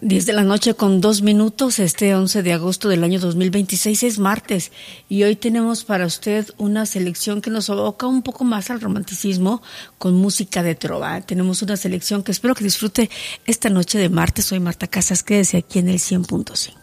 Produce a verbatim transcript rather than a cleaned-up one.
diez de la noche con dos minutos, este once de agosto del año dos mil veintiséis es martes y hoy tenemos para usted una selección que nos aboca un poco más al romanticismo con música de trova. Tenemos una selección que espero que disfrute esta noche de martes. Soy Marta Casas, quédese aquí en el cien punto cinco.